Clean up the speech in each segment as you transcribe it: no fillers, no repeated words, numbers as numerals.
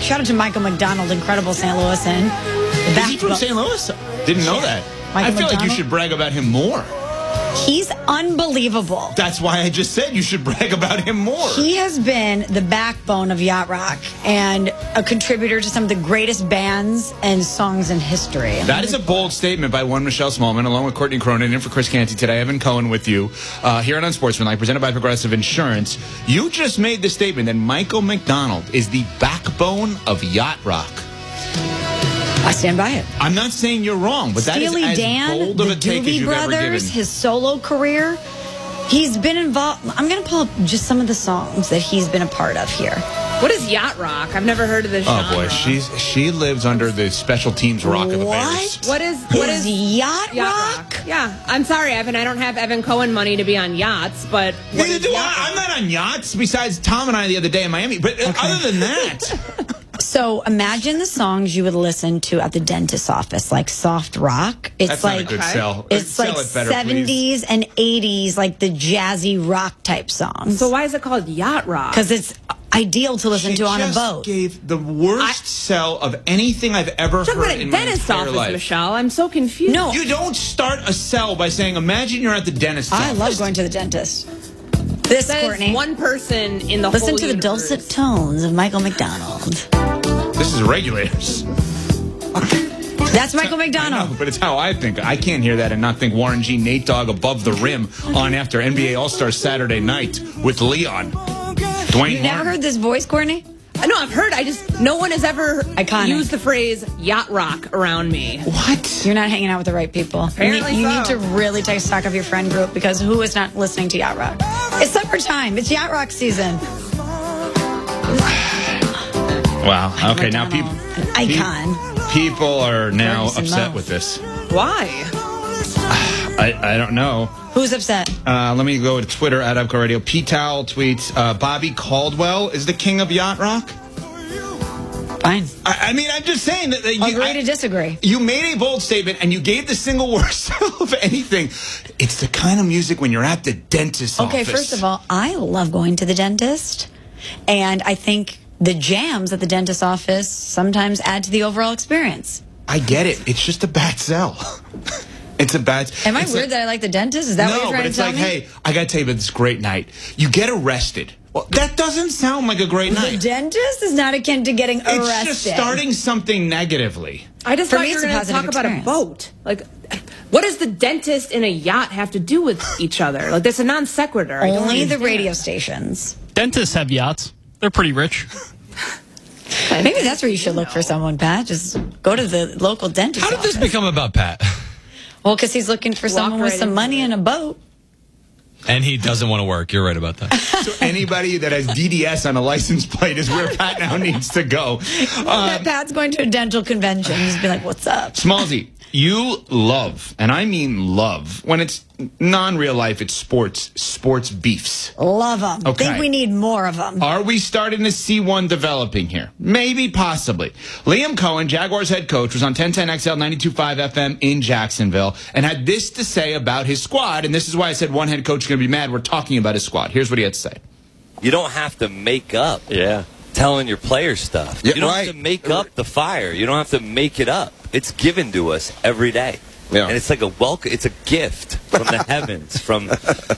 shout out to Michael McDonald, incredible St. Louisan. Is he from St. Louis? Didn't know that. Michael I feel like you McDonald? should brag about him more. He's unbelievable. That's why I just said you should brag about him more. He has been the backbone of Yacht Rock and a contributor to some of the greatest bands and songs in history. That is a bold statement by one Michelle Smallman, along with Courtney Cronin, and for Chris Canty today. Evan Cohen with you here on Unsportsmanlike, presented by Progressive Insurance. You just made the statement that Michael McDonald is the backbone of Yacht Rock. I stand by it. I'm not saying you're wrong, but that is Steely as Dan, bold of the a take as Doobie you've ever given. Brothers, his solo career. He's been involved. I'm going to pull up just some of the songs that he's been a part of here. What is Yacht Rock? I've never heard of this genre. Oh boy, she lives under the special teams rock of the Bears. What is Yacht Rock? Yeah, I'm sorry, Evan. I don't have Evan Cohen money to be on yachts, but what Neither is do Yacht I. Rock? I'm not on yachts. Besides Tom and I the other day in Miami. But other than that, So imagine the songs you would listen to at the dentist's office, like soft rock. It's that's like not a good sell. it's Sell like it better, 70s please. and 80s, like the jazzy rock type songs. So why is it called Yacht Rock? Because it's ideal to listen She to on a just boat. gave the worst sell of anything I've ever Talk heard about a in my dentist's entire office, life. Michelle. I'm so confused. No. You don't start a sell by saying, imagine you're at the dentist's I office. love going to the dentist. This, Says Courtney. one person in the Listen whole to the universe. dulcet tones of Michael McDonald. This is regulators. That's Michael I McDonald. know, but it's how I think. I can't hear that and not think Warren G. Nate Dogg above the rim on after NBA All-Star Saturday night with Leon. Dwayne You never Martin. heard this voice, Courtney? I know, I've heard. No one has ever Iconic. used the phrase Yacht Rock around me. What? You're not hanging out with the right people. Apparently you so. need to really take stock of your friend group, because who is not listening to Yacht Rock? It's summertime. It's Yacht Rock season. Wow. Okay, now people. An icon. People are now Ferguson upset Moe. with this. Why? I don't know. Who's upset? Let me go to Twitter at Upco Radio. Pete Towel tweets, Bobby Caldwell is the king of Yacht Rock. Fine. I mean, I'm just saying that Agree to disagree. you made a bold statement and you gave the single worst sell of anything. It's the kind of music when you're at the dentist's Okay, office. first of all, I love going to the dentist. And I think the jams at the dentist's office sometimes add to the overall experience. I get it. It's just a bad sell. It's a bad. Am I it's weird that I like the dentist? Is that what No, you're but trying it's to tell like, me? hey, I gotta tell you about this great night. You get arrested. Well, that doesn't sound like a great The night. dentist is not akin to getting It's arrested. just starting something negatively. I just For thought me, you were it's a going to positive talk about a experience. boat. Like, what does the dentist and a yacht have to do with each other? Like, that's a non sequitur. I don't Only the understand. radio stations. Dentists have yachts. They're pretty rich. Maybe that's where you should look for someone, Pat. Just go to the local dentist How did this office. become about Pat? Well, because he's looking for someone with right some into money it. and a boat. And he doesn't want to work. You're right about that. So anybody that has DDS on a license plate is where Pat now needs to go. Pat's going to a dental convention. He's be like, what's up? Smallsy, you love, and I mean love, when it's non-real life, it's sports beefs. Love them. Okay. Think we need more of them. Are we starting to see one developing here? Maybe, possibly. Liam Cohen, Jaguars head coach, was on 1010XL 92.5 FM in Jacksonville and had this to say about his squad, and this is why I said one head coach is going to be mad. We're talking about his squad. Here's what he had to say. You don't have to make up telling your players stuff. Yeah, you don't right. have to make up the fire. You don't have to make it up. It's given to us every day. Yeah. And it's like a welcome. It's a gift from the heavens. From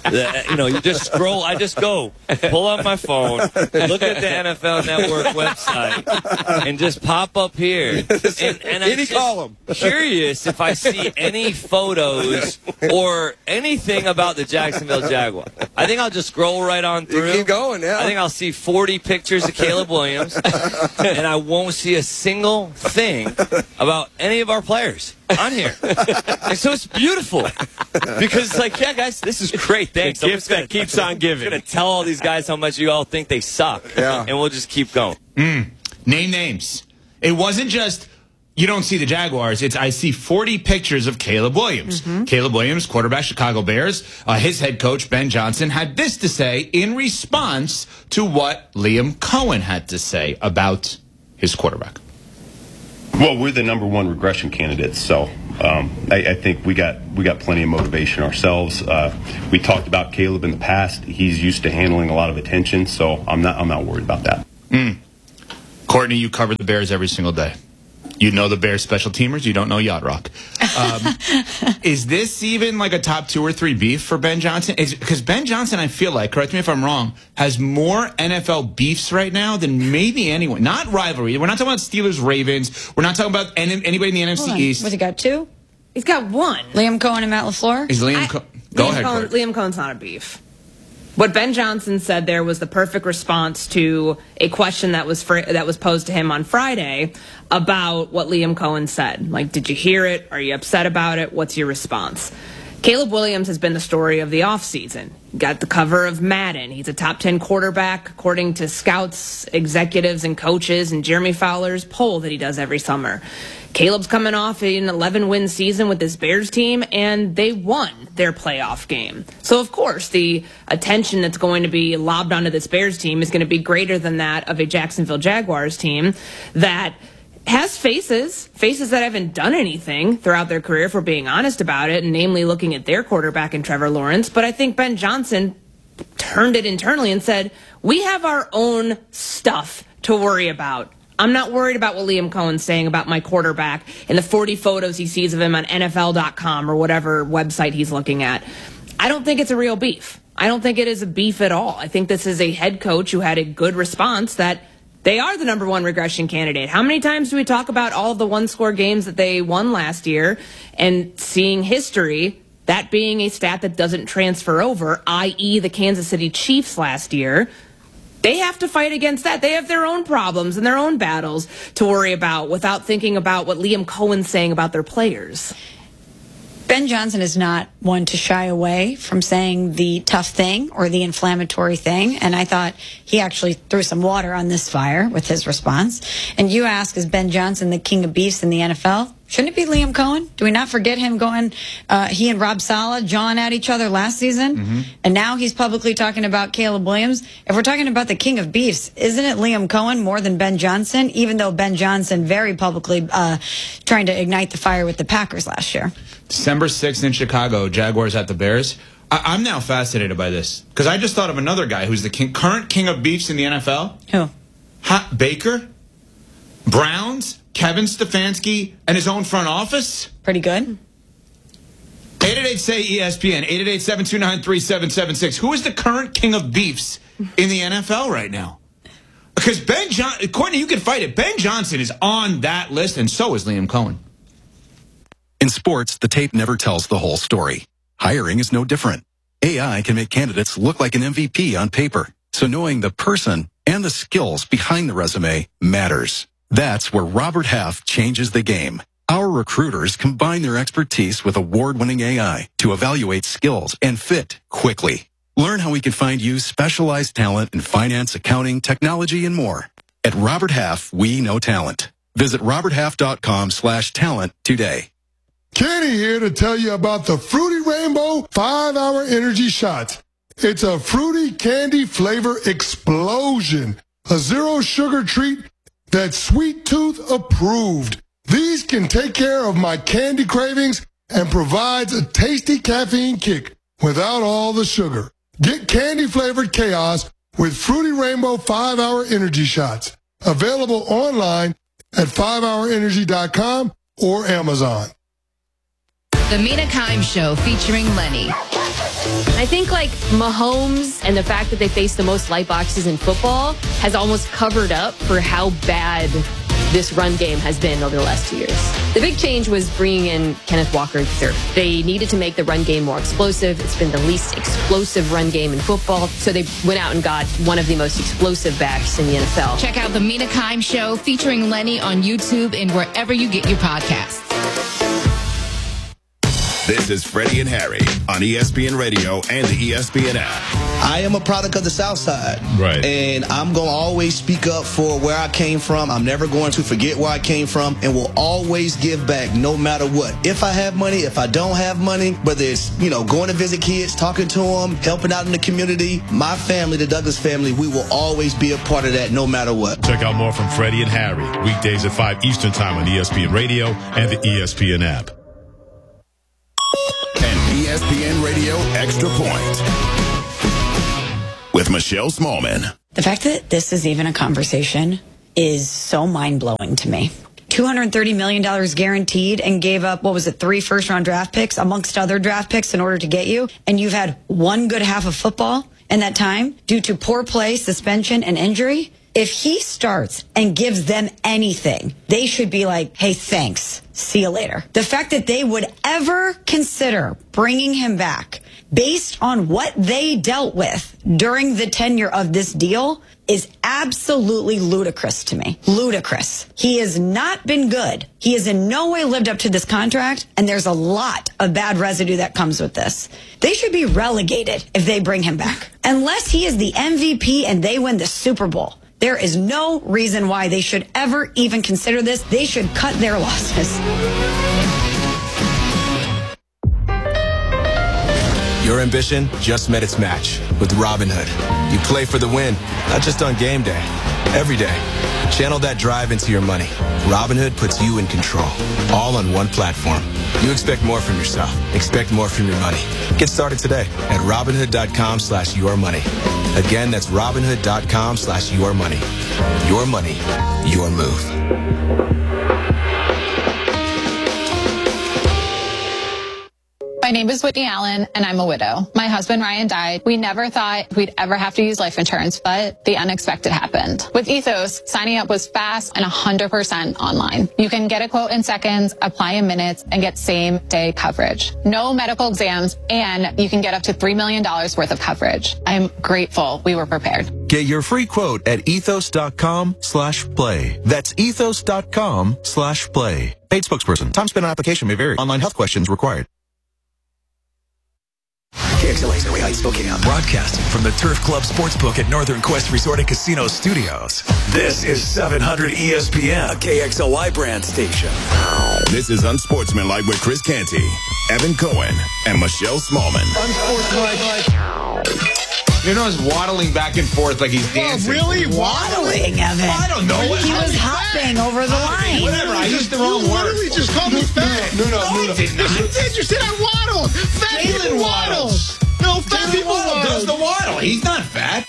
you just scroll. I just go pull up my phone, look at the NFL Network website, and just pop up here. And I'm Any just column. curious if I see any photos or anything about the Jacksonville Jaguars. I think I'll just scroll right on through. keep going, yeah. I think I'll see 40 pictures of Caleb Williams, and I won't see a single thing about any of our players on here. And so it's beautiful because it's like, yeah, guys, this is great. Thanks. The gift that keeps on giving. I'm going to tell all these guys how much you all think they suck, Yeah. and we'll just keep going. Name names. It wasn't just, you don't see the Jaguars. It's, I see 40 pictures of Caleb Williams. Caleb Williams, quarterback, Chicago Bears. His head coach, Ben Johnson, had this to say in response to what Liam Cohen had to say about his quarterback. Well, we're the number one regression candidates, so I think we got plenty of motivation ourselves. We talked about Caleb in the past. He's used to handling a lot of attention, so I'm not worried about that. Courtney, you cover the Bears every single day. You know the Bears special teamers. You don't know Yacht Rock. Is this even like a top 2 or 3 beef for Ben Johnson? Because Ben Johnson, I feel like, correct me if I'm wrong, has more NFL beefs right now than maybe anyone. Not rivalry. We're not talking about Steelers, Ravens. We're not talking about anybody in the NFC East. What's he got, 2? He's got 1. Liam Cohen and Matt LaFleur? Is Liam Cohen? Go ahead, Court. Liam Cohen's not a beef. What Ben Johnson said there was the perfect response to a question that was posed to him on Friday about what Liam Cohen said. Like, did you hear it? Are you upset about it? What's your response? Caleb Williams has been the story of the offseason. Got the cover of Madden. He's a top 10 quarterback, according to scouts, executives, and coaches, and Jeremy Fowler's poll that he does every summer. Caleb's coming off an 11-win season with this Bears team, and they won their playoff game. So, of course, the attention that's going to be lobbed onto this Bears team is going to be greater than that of a Jacksonville Jaguars team that has faces that haven't done anything throughout their career, if we're being honest about it, and namely looking at their quarterback in Trevor Lawrence. But I think Ben Johnson turned it internally and said, we have our own stuff to worry about. I'm not worried about what Liam Cohen's saying about my quarterback and the 40 photos he sees of him on NFL.com or whatever website he's looking at. I don't think it's a real beef. I don't think it is a beef at all. I think this is a head coach who had a good response that they are the number 1 regression candidate. How many times do we talk about all of the one-score games that they won last year and seeing history, that being a stat that doesn't transfer over, i.e. the Kansas City Chiefs last year? They have to fight against that. They have their own problems and their own battles to worry about without thinking about what Liam Cohen's saying about their players. Ben Johnson is not one to shy away from saying the tough thing or the inflammatory thing. And I thought he actually threw some water on this fire with his response. And you ask, is Ben Johnson the king of beasts in the NFL? Shouldn't it be Liam Cohen? Do we not forget him going, he and Rob Saleh jawing at each other last season? Mm-hmm. And now he's publicly talking about Caleb Williams. If we're talking about the king of beasts, isn't it Liam Cohen more than Ben Johnson? Even though Ben Johnson very publicly trying to ignite the fire with the Packers last year. December 6th in Chicago, Jaguars at the Bears. I'm now fascinated by this because I just thought of another guy who's the current king of beefs in the NFL. Who? Baker, Browns, Kevin Stefanski, and his own front office. Pretty good. 888-SAY-ESPN, 888-729-3776. Who is the current king of beefs in the NFL right now? Because Courtney, you can fight it. Ben Johnson is on that list, and so is Liam Cohen. In sports, the tape never tells the whole story. Hiring is no different. AI can make candidates look like an MVP on paper. So knowing the person and the skills behind the resume matters. That's where Robert Half changes the game. Our recruiters combine their expertise with award-winning AI to evaluate skills and fit quickly. Learn how we can find you specialized talent in finance, accounting, technology, and more. At Robert Half, we know talent. Visit roberthalf.com/talent today. Kenny here to tell you about the Fruity Rainbow 5-Hour Energy Shots. It's a fruity candy flavor explosion. A zero sugar treat that's Sweet Tooth approved. These can take care of my candy cravings and provides a tasty caffeine kick without all the sugar. Get candy-flavored chaos with Fruity Rainbow 5-Hour Energy Shots. Available online at 5hourenergy.com or Amazon. The Mina Kimes Show featuring Lenny. I think like Mahomes and the fact that they face the most light boxes in football has almost covered up for how bad this run game has been over the last 2 years. The big change was bringing in Kenneth Walker III. They needed to make the run game more explosive. It's been the least explosive run game in football, so they went out and got one of the most explosive backs in the NFL. Check out The Mina Kimes Show featuring Lenny on YouTube and wherever you get your podcasts. This is Freddie and Harry on ESPN Radio and the ESPN app. I am a product of the South Side. Right. And I'm going to always speak up for where I came from. I'm never going to forget where I came from and will always give back no matter what. If I have money, if I don't have money, whether it's, going to visit kids, talking to them, helping out in the community, my family, the Douglas family, we will always be a part of that no matter what. Check out more from Freddie and Harry weekdays at 5 Eastern Time on ESPN Radio and the ESPN app. And ESPN Radio Extra Point with Michelle Smallman. The fact that this is even a conversation is so mind-blowing to me. $230 million guaranteed and gave up, 3 first-round draft picks amongst other draft picks in order to get you. And you've had one good half of football in that time due to poor play, suspension, and injury. If he starts and gives them anything, they should be like, hey, thanks. See you later. The fact that they would ever consider bringing him back based on what they dealt with during the tenure of this deal is absolutely ludicrous to me. Ludicrous. He has not been good. He has in no way lived up to this contract, and there's a lot of bad residue that comes with this. They should be relegated if they bring him back. Unless he is the MVP and they win the Super Bowl. There is no reason why they should ever even consider this. They should cut their losses. Your ambition just met its match with Robinhood. You play for the win, not just on game day, every day. Channel that drive into your money. Robinhood puts you in control, all on one platform. You expect more from yourself. Expect more from your money. Get started today at Robinhood.com/yourmoney. Again, that's Robinhood.com/yourmoney. Your money, your move. My name is Whitney Allen, and I'm a widow. My husband, Ryan, died. We never thought we'd ever have to use life insurance, but the unexpected happened. With Ethos, signing up was fast and 100% online. You can get a quote in seconds, apply in minutes, and get same-day coverage. No medical exams, and you can get up to $3 million worth of coverage. I'm grateful we were prepared. Get your free quote at ethos.com/play. That's ethos.com/play. Paid spokesperson. Time spent on application may vary. Online health questions required. KXLA Zoe Heights, Spokane. Broadcasting from the Turf Club Sportsbook at Northern Quest Resort and Casino Studios. This is 700 ESPN, a KXLY brand station. This is Unsportsmanlike with Chris Canty, Evan Cohen, and Michelle Smallman. Unsportsmanlike. You know, he's waddling back and forth like he's dancing. Really? Waddling, Evan. I don't know. He was hopping over the line. Whatever. I used the wrong word. You literally just called me fat. No. You did. You said I waddled. Fat people waddle. No, fat people waddle. Does the waddle. He's not fat.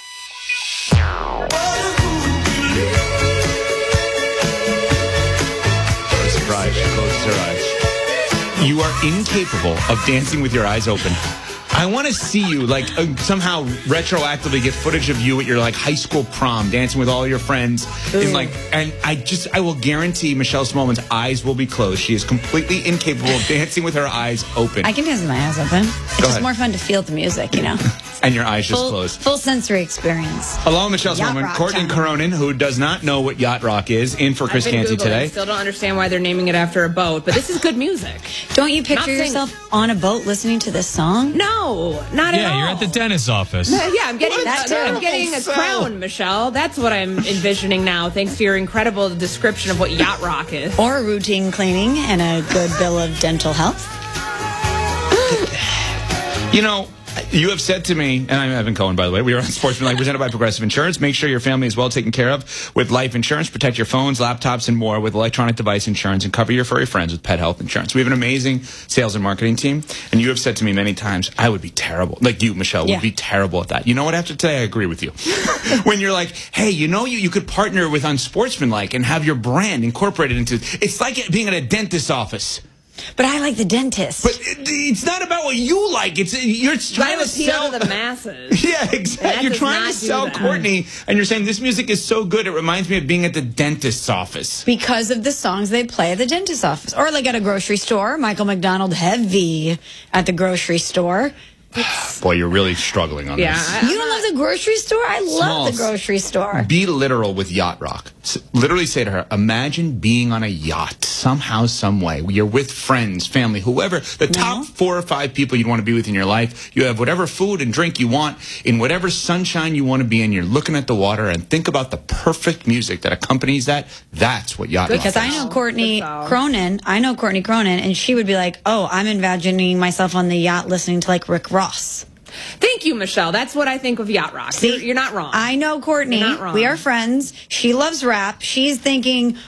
Surprise. She closes her eyes. You are incapable of dancing with your eyes open. I want to see you somehow retroactively get footage of you at your high school prom dancing with all your friends and I will guarantee Michelle Smallman's eyes will be closed. She is completely incapable of dancing with her eyes open. I can dance with my eyes open. It's just more fun to feel the music, you know. And your eyes just closed. Full sensory experience. Hello, Michelle Smallman. Courtney Cronin, who does not know what Yacht Rock is, in for Chris Canty today. I still don't understand why they're naming it after a boat, but this is good music. Don't you picture yourself on a boat listening to this song? No, not at all. Yeah, you're at the dentist's office. Yeah, I'm getting a crown, Michelle. That's what I'm envisioning now, thanks to your incredible description of what Yacht Rock is. Or routine cleaning and a good bill of dental health. You know, you have said to me, and I'm Evan Cohen, by the way, we are on Sportsmanlike, presented by Progressive Insurance. Make sure your family is well taken care of with life insurance. Protect your phones, laptops, and more with electronic device insurance, and cover your furry friends with pet health insurance. We have an amazing sales and marketing team, and you have said to me many times, I would be terrible. Like you, Michelle, would be terrible at that. You know what? After today, I agree with you. When you're like, hey, you could partner with Unsportsmanlike and have your brand incorporated into it. It's like being at a dentist's office. But I like the dentist. But it's not about what you like. You're trying to sell to the masses. Yeah, exactly. You're trying to sell Courtney, and you're saying this music is so good it reminds me of being at the dentist's office. Because of the songs they play at the dentist's office. Or like at a grocery store. Michael McDonald heavy at the grocery store. Boy, you're really struggling on this. You don't love the grocery store? I love the grocery store. Be literal with Yacht Rock. Literally say to her, imagine being on a yacht somehow, some way. You're with friends, family, whoever. The top 4 or 5 people you'd want to be with in your life. You have whatever food and drink you want in whatever sunshine you want to be in. You're looking at the water and think about the perfect music that accompanies that. That's what Yacht Rock is. Because I know Courtney Cronin. And she would be like, oh, I'm imagining myself on the yacht listening to like Rick Ross. Thank you, Michelle. That's what I think of Yacht Rock. See, you're not wrong. I know Courtney. You're not wrong. We are friends. She loves rap. She's thinking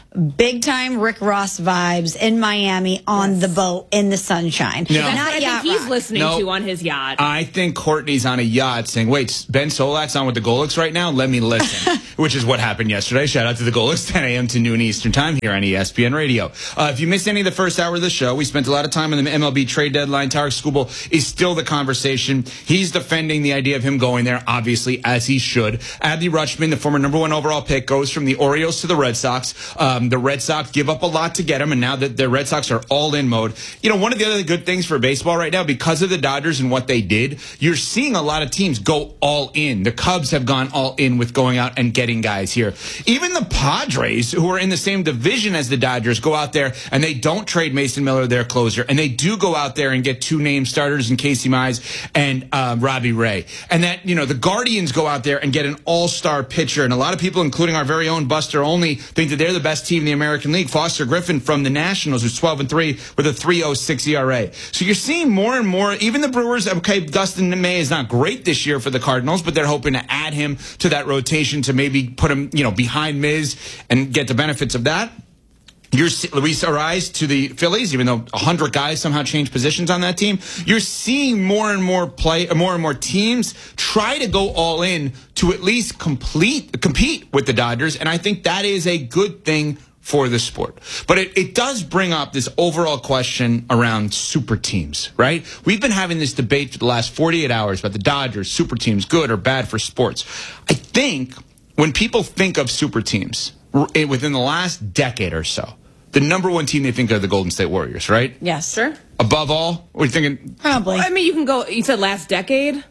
big time Rick Ross vibes in Miami on the boat in the sunshine. No. That's Not what I yacht think he's rock. listening Nope. to on his yacht. I think Courtney's on a yacht saying, wait, Ben Solak's on with the Golix right now? Let me listen. Which is what happened yesterday. Shout out to the Golix, 10 a.m. to noon Eastern time here on ESPN Radio. If you missed any of the first hour of the show, we spent a lot of time on the MLB trade deadline. Tarek Skubal is still the conversation. He's defending the idea of him going there, obviously, as he should. Adley Rutschman, the former #1 overall pick, goes from the Orioles to the Red Sox. The Red Sox give up a lot to get him, and now that the Red Sox are all in mode. You know, one of the other good things for baseball right now, because of the Dodgers and what they did, you're seeing a lot of teams go all in. The Cubs have gone all in with going out and getting guys here. Even the Padres, who are in the same division as the Dodgers, go out there and they don't trade Mason Miller, their closer, and they do go out there and get 2 name starters in Casey Mize and Robbie Ray. And that, you know, the Guardians go out there and get an all-star pitcher, and a lot of people, including our very own Buster Olney, think that they're the best team in the American League. Foster Griffin from the Nationals, who's 12-3 with a 3.06 ERA. So you're seeing more and more. Even the Brewers, okay, Dustin May is not great this year for the Cardinals, but they're hoping to add him to that rotation to maybe put him, you know, behind Miz and get the benefits of that. You're Luis Ariz to the Phillies, even though 100 guys somehow changed positions on that team. You're seeing more and more teams try to go all in to at least compete with the Dodgers, and I think that is a good thing for the sport. But it does bring up this overall question around super teams, right? We've been having this debate for the last 48 hours about the Dodgers, super teams, good or bad for sports. I think when people think of super teams within the last decade or so, the #1 team they think of are the Golden State Warriors, right? Yes. Sure. Above all, what are you thinking? Probably. I mean, you can go, you said last decade?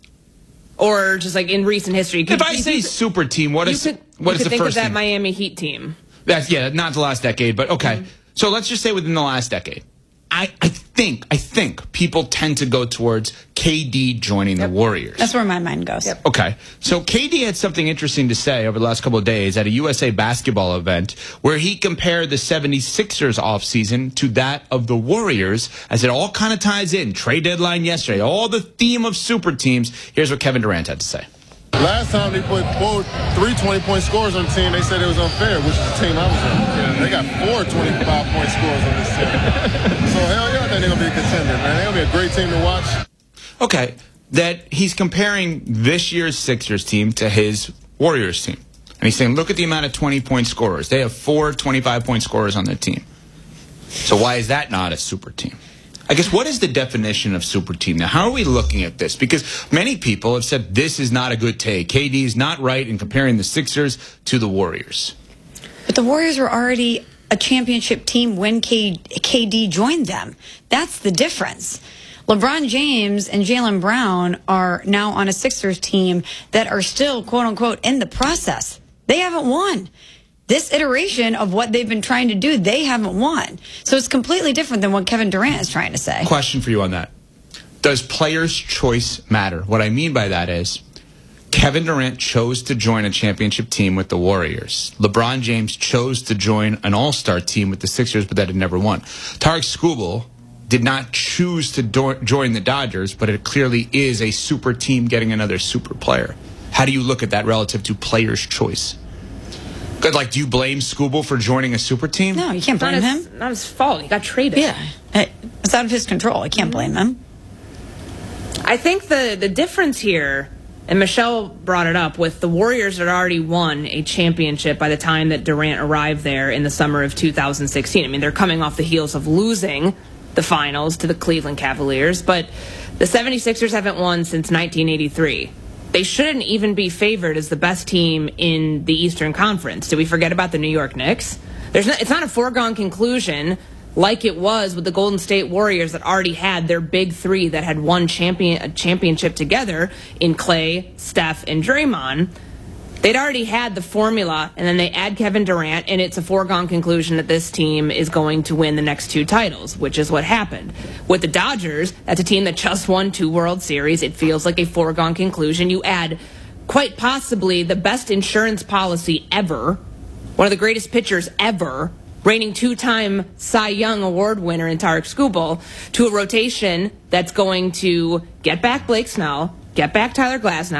Or just like in recent history? If I say super team, what is the think first of that team? Miami Heat team. That's, yeah, not the last decade, but okay. So let's just say within the last decade. I think people tend to go towards KD joining the Warriors. That's where my mind goes. Okay. So KD had something interesting to say over the last couple of days at a USA basketball event where he compared the 76ers offseason to that of the Warriors, as it all kind of ties in. Trade deadline yesterday, all the theme of super teams. Here's what Kevin Durant had to say. Last time they put 3 20-point scores on the team, they said it was unfair, which is the team I was on. They got 4 25-point scores on this team. So hell yeah, I think they're going to be a contender, man. They're going to be a great team to watch. Okay, that he's comparing this year's Sixers team to his Warriors team. And he's saying, look at the amount of 20-point scorers. They have 4 25-point scorers on their team. So why is that not a super team? I guess, what is the definition of super team now? How are we looking at this? Because many people have said this is not a good take. KD is not right in comparing the Sixers to the Warriors. But the Warriors were already a championship team when KD joined them. That's the difference. LeBron James and Jaylen Brown are now on a Sixers team that are still, quote unquote, in the process. They haven't won. This iteration of what they've been trying to do, they haven't won. So it's completely different than what Kevin Durant is trying to say. Question for you on that. Does player's choice matter? What I mean by that is Kevin Durant chose to join a championship team with the Warriors. LeBron James chose to join an all-star team with the Sixers, but that had never won. Tarek Skubal did not choose to join the Dodgers, but it clearly is a super team getting another super player. How do you look at that relative to player's choice? Like, do you blame Skubal for joining a super team? No, you can't blame him. Not his fault. He got traded. Yeah. It's out of his control. I can't blame him. I think the difference here, and Michelle brought it up, with the Warriors had already won a championship by the time that Durant arrived there in the summer of 2016. I mean, they're coming off the heels of losing the finals to the Cleveland Cavaliers, but the 76ers haven't won since 1983. They shouldn't even be favored as the best team in the Eastern Conference. Did we forget about the New York Knicks? It's not a foregone conclusion like it was with the Golden State Warriors that already had their big three that had won a championship together in Clay, Steph, and Draymond. They'd already had the formula, and then they add Kevin Durant, and it's a foregone conclusion that this team is going to win the next 2 titles, which is what happened. With the Dodgers, that's a team that just won 2 World Series. It feels like a foregone conclusion. You add quite possibly the best insurance policy ever, one of the greatest pitchers ever, reigning 2-time Cy Young Award winner in Tarek Skubal, to a rotation that's going to get back Blake Snell, get back Tyler Glasnow,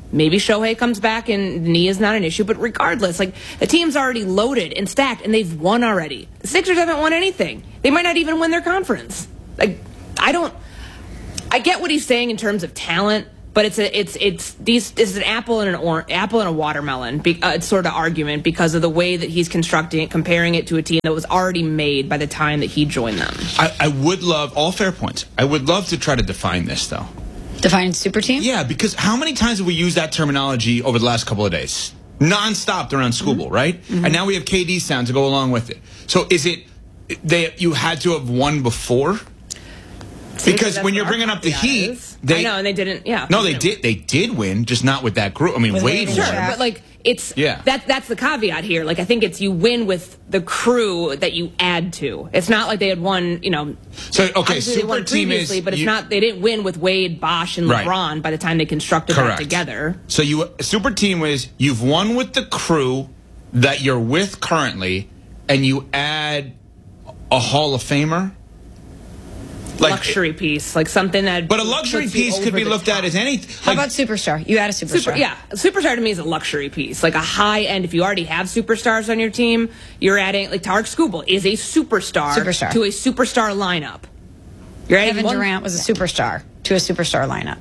Maybe Shohei comes back and knee is not an issue, but regardless, like, the team's already loaded and stacked, and they've won already. The Sixers haven't won anything. They might not even win their conference. Like, I get what he's saying in terms of talent, but it's an apple and a watermelon. It's sort of argument because of the way that he's constructing it, comparing it to a team that was already made by the time that he joined them. I would love, all fair points, I would love to try to define this, though. Define super team? Yeah, because how many times have we used that terminology over the last couple of days? Non-stop around School Bowl, right? Mm-hmm. And now we have KD sound to go along with it. So is it you had to have won before? Because when you're bringing up the Heat, I know, and they didn't. Yeah, no, they did. They did win, just not with that group. I mean, Wade won. Sure, but like that's the caveat here. Like, I think it's you win with the crew that you add to. It's not like they had won. So okay, super team is, but it's not. They didn't win with Wade, Bosh, and LeBron by the time they constructed that together. So super team was you've won with the crew that you're with currently, and you add a Hall of Famer. Luxury piece, like something that. But a luxury piece could be looked at as anything. How about superstar? You add a superstar. Superstar to me is a luxury piece, like a high end. If you already have superstars on your team, you're adding, like, Tarek Skubal is a superstar to a superstar lineup. Kevin Durant was a superstar to a superstar lineup.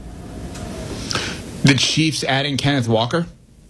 The Chiefs adding Kenneth Walker.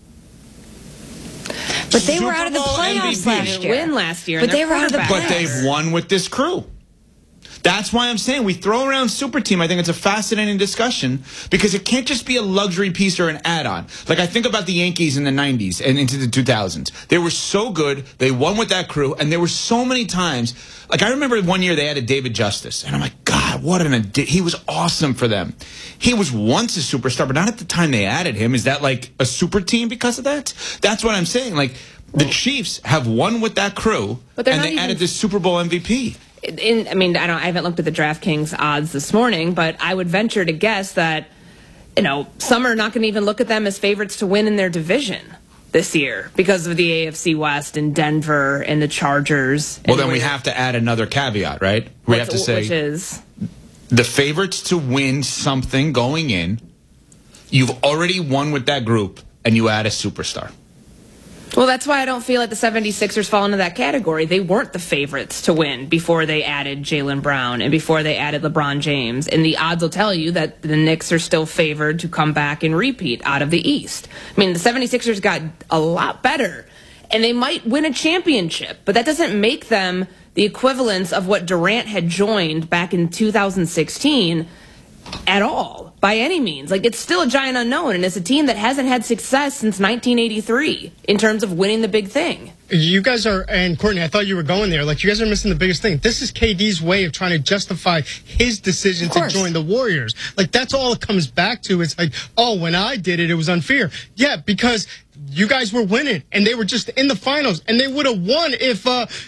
But they were out of the playoffs last year. Win last year, but they were out of the playoffs. But they've won with this crew. That's why I'm saying we throw around super team. I think it's a fascinating discussion because it can't just be a luxury piece or an add-on. Like, I think about the Yankees in the 90s and into the 2000s. They were so good. They won with that crew. And there were so many times. Like, I remember one year they added David Justice. And I'm like, God, what he was awesome for them. He was once a superstar, but not at the time they added him. Is that like a super team because of that? That's what I'm saying. Like, the Chiefs have won with that crew, and they added this Super Bowl MVP. I haven't looked at the DraftKings odds this morning, but I would venture to guess that, some are not going to even look at them as favorites to win in their division this year because of the AFC West and Denver and the Chargers. Well, then we have to add another caveat, right? We have to say, which is the favorites to win something going in. You've already won with that group, and you add a superstar. Well, that's why I don't feel like the 76ers fall into that category. They weren't the favorites to win before they added Jaylen Brown and before they added LeBron James. And the odds will tell you that the Knicks are still favored to come back and repeat out of the East. I mean, the 76ers got a lot better, and they might win a championship, but that doesn't make them the equivalence of what Durant had joined back in 2016 at all, by any means. Like, it's still a giant unknown, and it's a team that hasn't had success since 1983 in terms of winning the big thing. You guys are, and Courtney, I thought you were going there. Like, you guys are missing the biggest thing. This is KD's way of trying to justify his decision to join the Warriors. Like, that's all it comes back to. It's like, oh, when I did it, it was unfair. Yeah, because you guys were winning, and they were just in the finals, and they would have won if,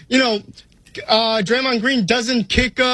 Draymond Green doesn't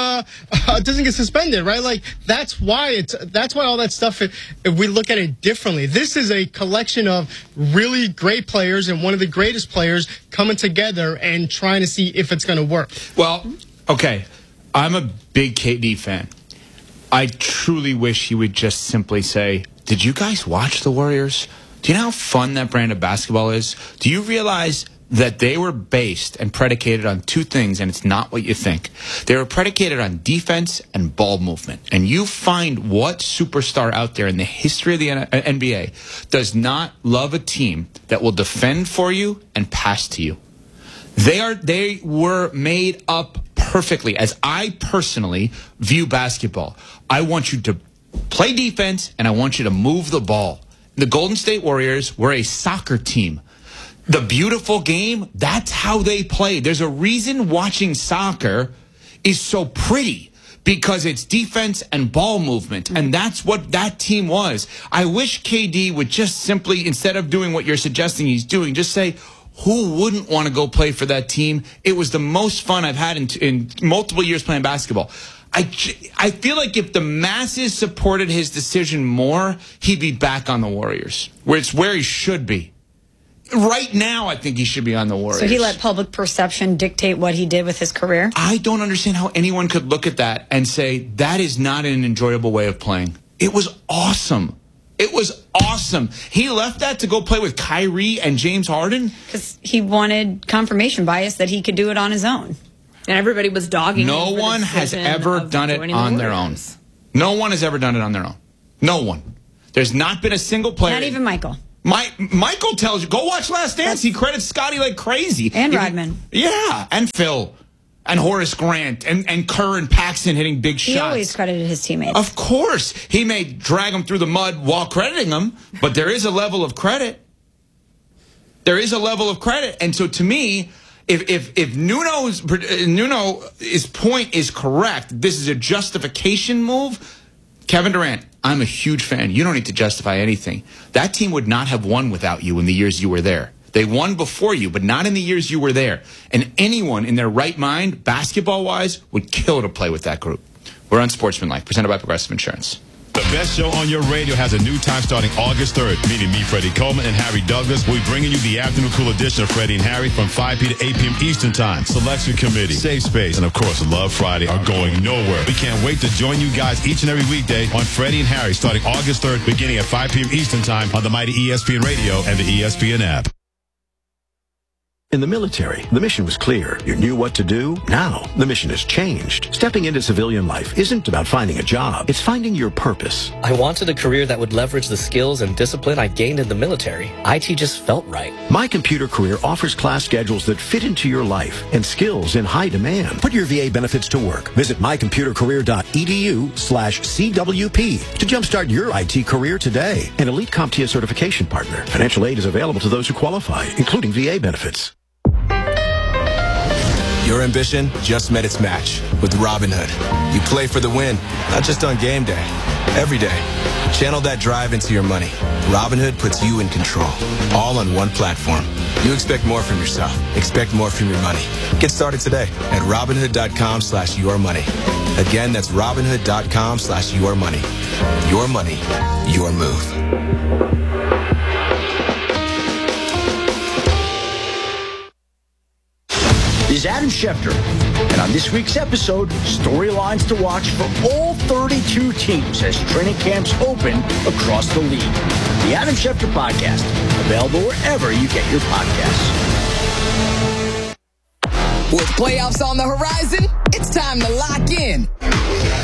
get suspended, right? Like, that's why all that stuff, if we look at it differently, this is a collection of really great players and one of the greatest players coming together and trying to see if it's going to work. Well, okay. I'm a big KD fan. I truly wish he would just simply say, did you guys watch the Warriors? Do you know how fun that brand of basketball is? Do you realize that they were based and predicated on two things, and it's not what you think. They were predicated on defense and ball movement. And you find what superstar out there in the history of the NBA does not love a team that will defend for you and pass to you. They were made up perfectly. As I personally view basketball, I want you to play defense, and I want you to move the ball. The Golden State Warriors were a soccer team. The beautiful game, that's how they play. There's a reason watching soccer is so pretty, because it's defense and ball movement, and that's what that team was. I wish KD would just simply, instead of doing what you're suggesting he's doing, just say, who wouldn't want to go play for that team? It was the most fun I've had in multiple years playing basketball. I feel like if the masses supported his decision more, he'd be back on the Warriors, where it's where he should be. Right now, I think he should be on the Warriors. So he let public perception dictate what he did with his career? I don't understand how anyone could look at that and say, that is not an enjoyable way of playing. It was awesome. It was awesome. He left that to go play with Kyrie and James Harden because he wanted confirmation bias that he could do it on his own. And everybody was dogging him. No one has ever done it on their own. No one has ever done it on their own. No one. There's not been a single player. Not even Michael. Michael tells you, go watch Last Dance. He credits Scotty like crazy. And Rodman. Yeah, and Phil. And Horace Grant. And Kerr and Paxson hitting big shots. He always credited his teammates. Of course. He may drag them through the mud while crediting them, but there is a level of credit. There is a level of credit. And so to me, if Nuno's point is correct, this is a justification move. Kevin Durant, I'm a huge fan. You don't need to justify anything. That team would not have won without you in the years you were there. They won before you, but not in the years you were there. And anyone in their right mind, basketball-wise, would kill to play with that group. We're on Sportsmanlike, presented by Progressive Insurance. The best show on your radio has a new time starting August 3rd. Meaning me, Freddie Coleman, and Harry Douglas. We'll be bringing you the afternoon cool edition of Freddie and Harry from 5 p. to 8 p.m. Eastern Time. Selection Committee, Safe Space, and of course, Love Friday are going nowhere. We can't wait to join you guys each and every weekday on Freddie and Harry starting August 3rd, beginning at 5 p.m. Eastern Time on the mighty ESPN Radio and the ESPN app. In the military, the mission was clear. You knew what to do. Now, the mission has changed. Stepping into civilian life isn't about finding a job. It's finding your purpose. I wanted a career that would leverage the skills and discipline I gained in the military. IT just felt right. My Computer Career offers class schedules that fit into your life and skills in high demand. Put your VA benefits to work. Visit mycomputercareer.edu/CWP to jumpstart your IT career today. An elite CompTIA certification partner. Financial aid is available to those who qualify, including VA benefits. Your ambition just met its match with Robinhood. You play for the win, not just on game day, every day. Channel that drive into your money. Robinhood puts you in control, all on one platform. You expect more from yourself. Expect more from your money. Get started today at Robinhood.com/yourmoney. Again, that's Robinhood.com/yourmoney. Your money, your move. This is Adam Schefter, and on this week's episode, storylines to watch for all 32 teams as training camps open across the league. The Adam Schefter Podcast, available wherever you get your podcasts. With playoffs on the horizon, it's time to lock in.